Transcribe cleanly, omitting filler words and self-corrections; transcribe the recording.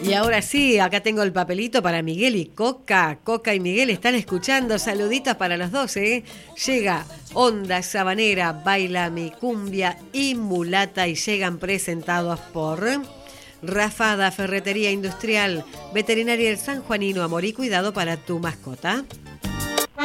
Y ahora sí, acá tengo el papelito para Miguel y Coca. Coca y Miguel están escuchando. Saluditos para los dos, ¿eh? Llega Onda Sabanera, Baila mi cumbia y Mulata y llegan presentados por Rafada, Ferretería Industrial, Veterinaria El San Juanino, amor y cuidado para tu mascota.